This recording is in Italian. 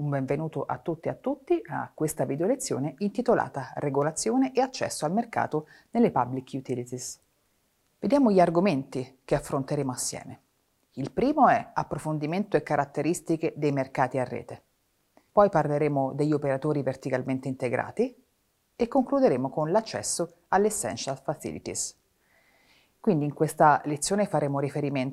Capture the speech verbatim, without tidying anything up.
Un benvenuto a tutti e a tutti a questa video lezione intitolata Regolazione e accesso al mercato nelle Public Utilities. Vediamo gli argomenti che affronteremo assieme. Il primo è approfondimento e caratteristiche dei mercati a rete. Poi parleremo degli operatori verticalmente integrati e concluderemo con l'accesso alle Essential Facilities. Quindi in questa lezione faremo riferimento